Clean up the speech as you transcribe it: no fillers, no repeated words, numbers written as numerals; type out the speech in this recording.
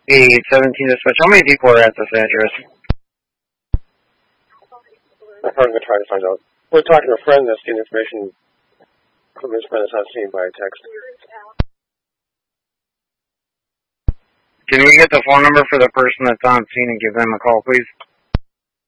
817 dispatch. How many people are at this address? I'm going to try to find out. We're talking to a friend that's getting information from his friend that's not seen by text. Can we get the phone number for the person that's on scene and give them a call, please?